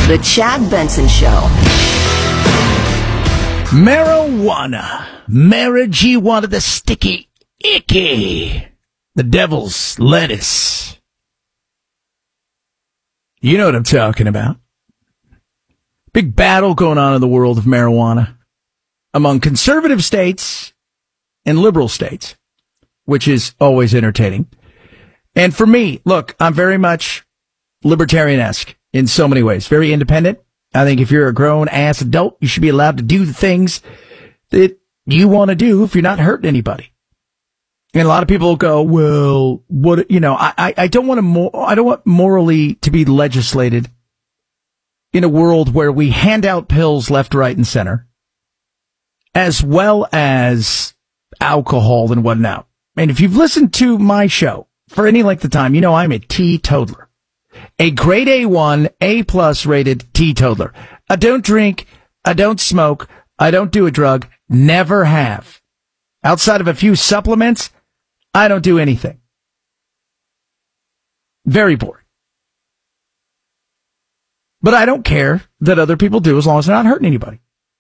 The Chad Benson Show. Marijuana. Marijuana, the sticky, icky. The devil's lettuce. You know what I'm talking about. Big battle going on in the world of marijuana among conservative states and liberal states, which is always entertaining. And for me, look, I'm very much libertarian-esque in so many ways. Very independent. I think if you're a grown-ass adult, you should be allowed to do the things that you want to do if you're not hurting anybody. And a lot of people go, well, what, you know, I don't want morally to be legislated in a world where we hand out pills left, right, and center, as well as alcohol and whatnot. And if you've listened to my show for any length of time, you know I'm a teetotaler. A grade A1, A+ rated teetotaler. I don't drink, I don't smoke, I don't do a drug, never have. Outside of a few supplements, I don't do anything. Very boring. But I don't care that other people do as long as they're not hurting anybody.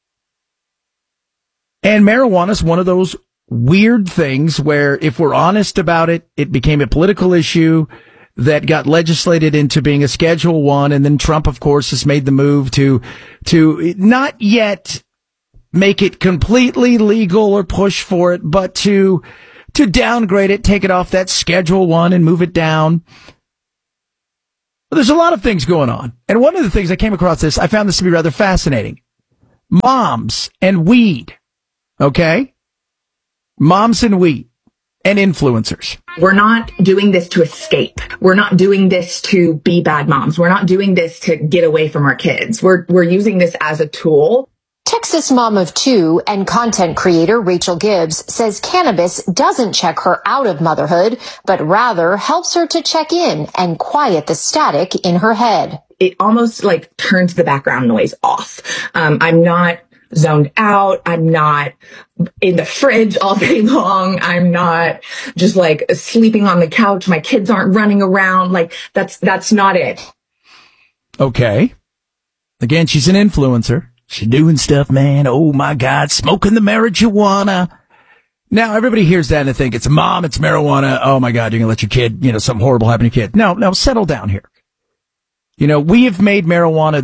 And marijuana is one of those weird things where if we're honest about it, it became a political issue that got legislated into being a Schedule 1, and then Trump, of course, has made the move to not yet make it completely legal or push for it, but to downgrade it, take it off that Schedule 1 and move it down. There's a lot of things going on. And one of the things I came across I found this to be rather fascinating. Moms and weed. Okay? Moms and weed. And influencers. We're not doing this to escape. We're not doing this to be bad moms. We're not doing this to get away from our kids. We're using this as a tool. Texas mom of two and content creator Rachel Gibbs says cannabis doesn't check her out of motherhood, but rather helps her to check in and quiet the static in her head. It almost like turns the background noise off. I'm not zoned out. I'm not in the fridge all day long. I'm not just like sleeping on the couch. My kids aren't running around. Like that's not it. Okay. Again, she's an influencer. She's doing stuff, man. Oh my God. Smoking the marijuana. Now everybody hears that and they think it's mom, it's marijuana. Oh my God. You're going to let your kid, something horrible happen to your kid. No, settle down here. We have made marijuana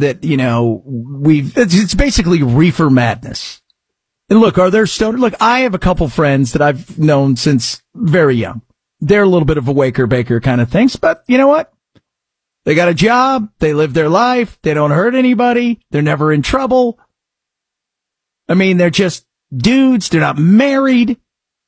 it's basically reefer madness. And look, are there stoners? Look, I have a couple friends that I've known since very young. They're a little bit of a waker baker kind of things, but you know what? They got a job. They live their life. They don't hurt anybody. They're never in trouble. I mean, they're just dudes. They're not married.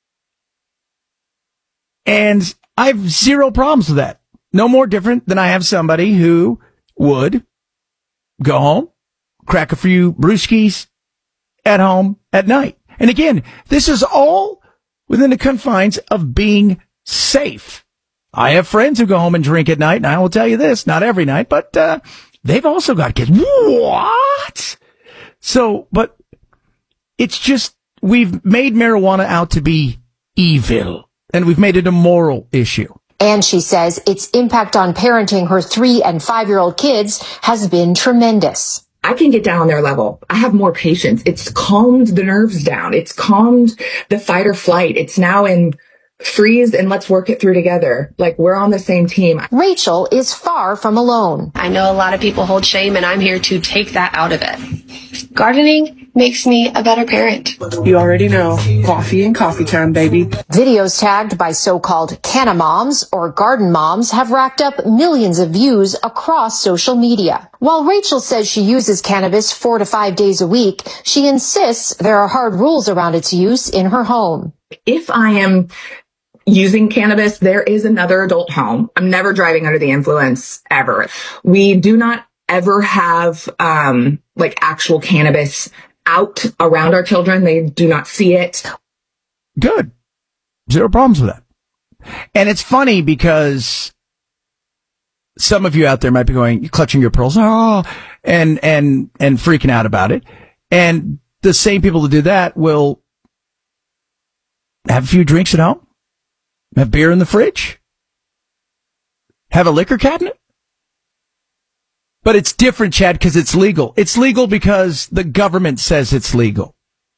And I have zero problems with that. No more different than I have somebody who would go home, crack a few brewskis at home at night. And again, this is all within the confines of being safe. I have friends who go home and drink at night, and I will tell you this, not every night, but they've also got kids. What? So, but it's just, we've made marijuana out to be evil, and we've made it a moral issue. And she says its impact on parenting her 3- and 5-year-old kids has been tremendous. I can get down on their level. I have more patience. It's calmed the nerves down. It's calmed the fight or flight. It's now in freeze and let's work it through together. Like we're on the same team. Rachel is far from alone. I know a lot of people hold shame, and I'm here to take that out of it. Gardening makes me a better parent. You already know. Coffee and coffee time, baby. Videos tagged by so-called canna moms or garden moms have racked up millions of views across social media. While Rachel says she uses cannabis 4 to 5 days a week, she insists there are hard rules around its use in her home. If I am using cannabis, there is another adult home. I'm never driving under the influence ever. We do not ever have actual cannabis out around our children. They do not see it. Good. Zero problems with that. And it's funny because some of you out there might be going, clutching your pearls, and freaking out about it. And the same people that do that will have a few drinks at home, have beer in the fridge, have a liquor cabinet. But it's different, Chad, because it's legal. It's legal because the government says it's legal.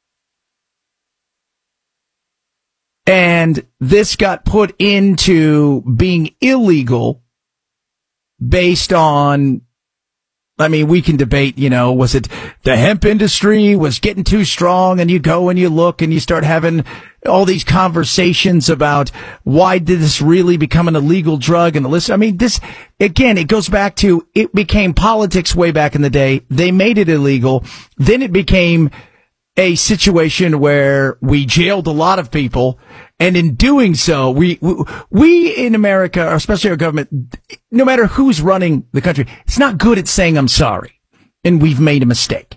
And this got put into being illegal based on, I mean, we can debate, was it the hemp industry was getting too strong, and you go and you look and you start having all these conversations about why did this really become an illegal drug and the list. I mean, this, again, it goes back to, it became politics way back in the day. They made it illegal. Then it became a situation where we jailed a lot of people. And in doing so, we in America, or especially our government, no matter who's running the country, it's not good at saying I'm sorry. And we've made a mistake.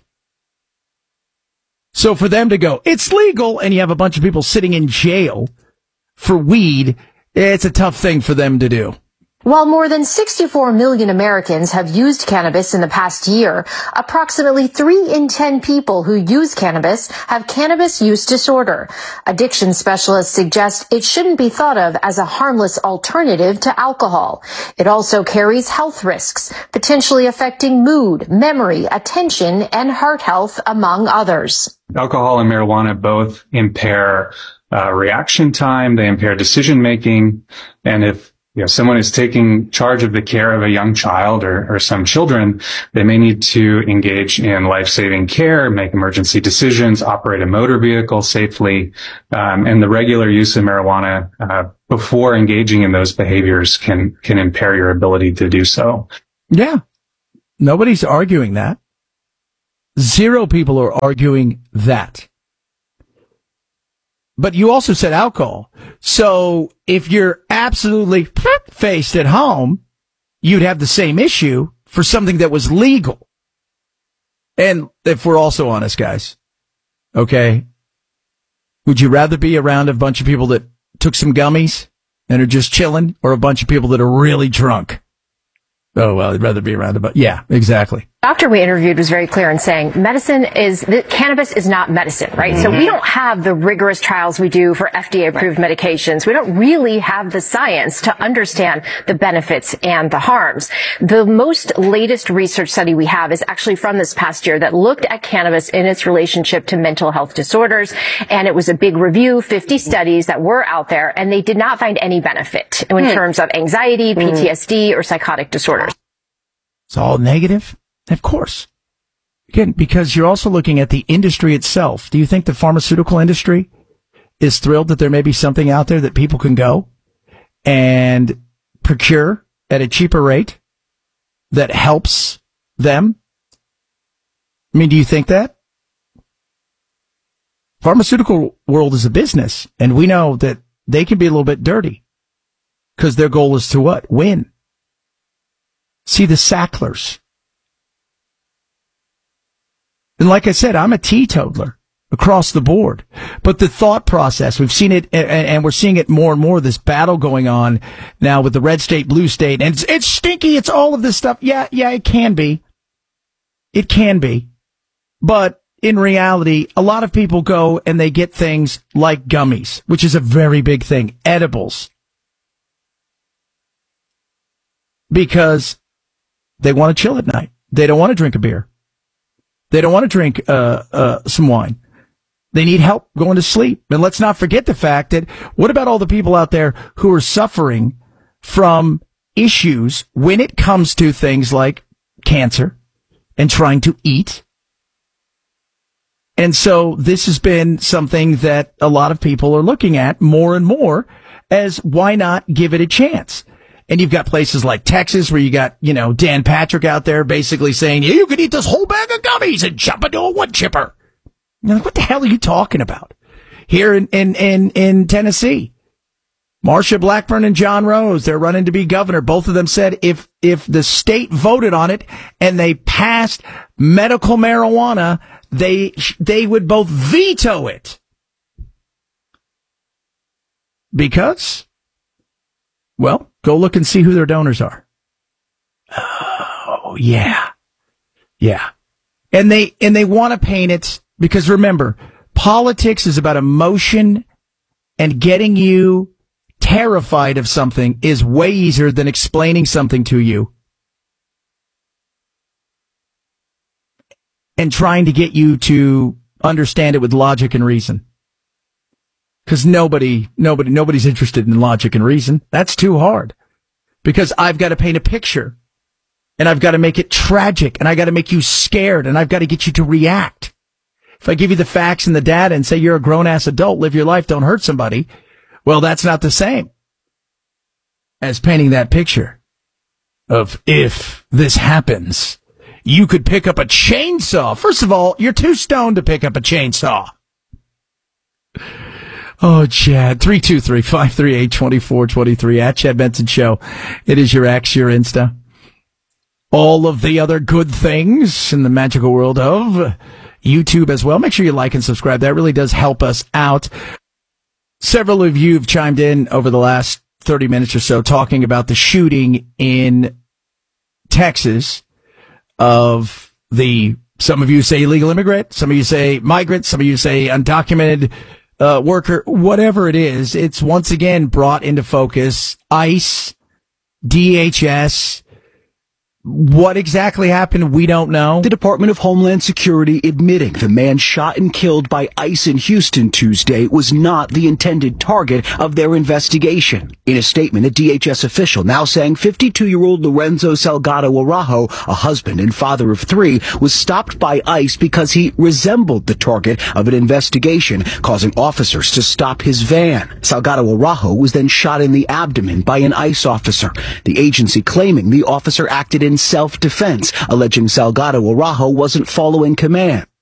So for them to go, it's legal, and you have a bunch of people sitting in jail for weed, it's a tough thing for them to do. While more than 64 million Americans have used cannabis in the past year, approximately 3 in 10 people who use cannabis have cannabis use disorder. Addiction specialists suggest it shouldn't be thought of as a harmless alternative to alcohol. It also carries health risks, potentially affecting mood, memory, attention, and heart health, among others. Alcohol and marijuana both impair reaction time, they impair decision making, and if someone is taking charge of the care of a young child or some children, they may need to engage in life-saving care, make emergency decisions, operate a motor vehicle safely, and the regular use of marijuana before engaging in those behaviors can impair your ability to do so. Yeah. Nobody's arguing that. 0 people are arguing that. But you also said alcohol. So if you're absolutely faced at home, you'd have the same issue for something that was legal. And if we're also honest, guys, okay, would you rather be around a bunch of people that took some gummies and are just chilling, or a bunch of people that are really drunk? Oh, well, I'd rather be around yeah, exactly. Doctor we interviewed was very clear in saying cannabis is not medicine, right? Mm-hmm. So we don't have the rigorous trials we do for FDA-approved medications. We don't really have the science to understand the benefits and the harms. The most latest research study we have is actually from this past year that looked at cannabis in its relationship to mental health disorders. And it was a big review, 50 studies that were out there, and they did not find any benefit in terms of anxiety, PTSD, or psychotic disorders. It's all negative? Of course. Again, because you're also looking at the industry itself. Do you think the pharmaceutical industry is thrilled that there may be something out there that people can go and procure at a cheaper rate that helps them? I mean, do you think that? Pharmaceutical world is a business, and we know that they can be a little bit dirty because their goal is to what? Win. See the Sacklers. And like I said, I'm a teetotaler across the board. But the thought process, we've seen it, and we're seeing it more and more, this battle going on now with the red state, blue state, and it's stinky, it's all of this stuff. Yeah, it can be. It can be. But in reality, a lot of people go and they get things like gummies, which is a very big thing, edibles, because they want to chill at night. They don't want to drink a beer. They don't want to drink some wine. They need help going to sleep. And let's not forget the fact that, what about all the people out there who are suffering from issues when it comes to things like cancer and trying to eat? And so this has been something that a lot of people are looking at more and more as, why not give it a chance? And you've got places like Texas where you got, Dan Patrick out there basically saying, yeah, you can eat this whole bag of gummies and jump into a wood chipper. You're like, what the hell are you talking about? Here in Tennessee, Marsha Blackburn and John Rose, they're running to be governor. Both of them said if the state voted on it and they passed medical marijuana, they would both veto it. Because, well, go look and see who their donors are. Oh, yeah. Yeah. And they want to paint it, because remember, politics is about emotion, and getting you terrified of something is way easier than explaining something to you. and trying to get you to understand it with logic and reason. Because nobody's interested in logic and reason. That's too hard. Because I've got to paint a picture, and I've got to make it tragic, and I've got to make you scared, and I've got to get you to react. If I give you the facts and the data and say you're a grown-ass adult, live your life, don't hurt somebody, well, that's not the same as painting that picture of if this happens, you could pick up a chainsaw. First of all, you're too stoned to pick up a chainsaw. Oh, Chad, 323-538-2423 at Chad Benson Show. It is your X, your Insta. All of the other good things in the magical world of YouTube as well. Make sure you like and subscribe. That really does help us out. Several of you have chimed in over the last 30 minutes or so talking about the shooting in Texas of some of you say illegal immigrant, some of you say migrant, some of you say undocumented worker, whatever it is. It's once again brought into focus. ICE, DHS. What exactly happened, we don't know. The Department of Homeland Security admitting the man shot and killed by ICE in Houston Tuesday was not the intended target of their investigation. In a statement, a DHS official now saying 52-year-old Lorenzo Salgado Araujo, a husband and father of 3, was stopped by ICE because he resembled the target of an investigation, causing officers to stop his van. Salgado Araujo was then shot in the abdomen by an ICE officer, the agency claiming the officer acted in self-defense, alleging Salgado Araujo wasn't following command.